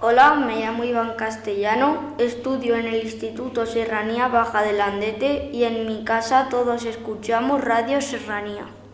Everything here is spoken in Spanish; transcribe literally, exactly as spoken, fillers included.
Hola, me llamo Iván Castellano, estudio en el Instituto Serranía Baja de Landete y en mi casa todos escuchamos Radio Serranía.